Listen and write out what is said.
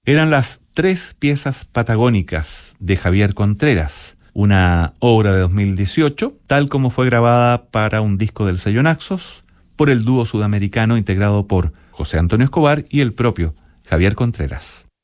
Eran las tres piezas patagónicas de Javier Contreras, una obra de 2018, tal como fue grabada para un disco del sello Naxos, por el dúo sudamericano integrado por José Antonio Escobar y el propio Javier Contreras.